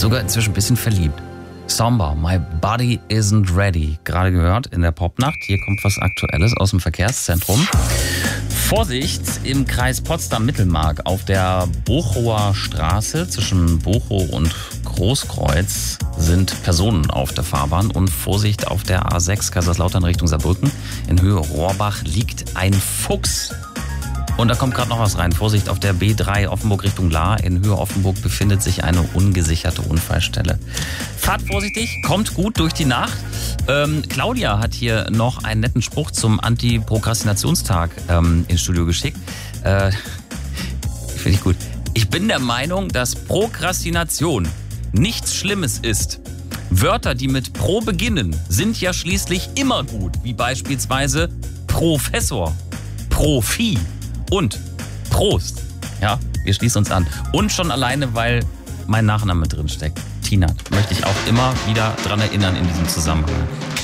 sogar inzwischen ein bisschen verliebt. Somber, My Body Isn't Ready. Gerade gehört in der Popnacht. Hier kommt was Aktuelles aus dem Verkehrszentrum. Vorsicht im Kreis Potsdam-Mittelmark auf der Bochower Straße zwischen Bochow und Großkreuz sind Personen auf der Fahrbahn und Vorsicht auf der A6 Kaiserslautern Richtung Saarbrücken. In Höhe Rohrbach liegt ein Fuchs. Und da kommt gerade noch was rein. Vorsicht auf der B3 Offenburg Richtung Lahr. In Höhe Offenburg befindet sich eine ungesicherte Unfallstelle. Fahrt vorsichtig, kommt gut durch die Nacht. Claudia hat hier noch einen netten Spruch zum Anti-Prokrastinationstag ins Studio geschickt. Finde ich gut. Ich bin der Meinung, dass Prokrastination nichts Schlimmes ist. Wörter, die mit Pro beginnen, sind ja schließlich immer gut, wie beispielsweise Professor, Profi und Prost. Ja, wir schließen uns an. Und schon alleine, weil mein Nachname drin steckt. Tina, möchte ich auch immer wieder dran erinnern in diesem Zusammenhang.